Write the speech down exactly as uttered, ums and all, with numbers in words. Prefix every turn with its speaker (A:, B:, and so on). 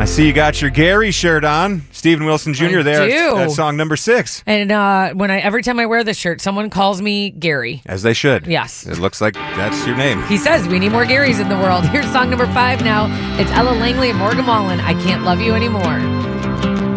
A: I see you got your Gary shirt on. Stephen Wilson Junior
B: I
A: there.
B: do.
A: That's song number six.
B: And uh, when I every time I wear this shirt, someone calls me Gary.
A: As they should.
B: Yes.
A: It looks like that's your name.
B: He says we need more Garys in the world. Here's song number five now. It's Ella Langley and Morgan Wallen. I Can't Love You Anymore.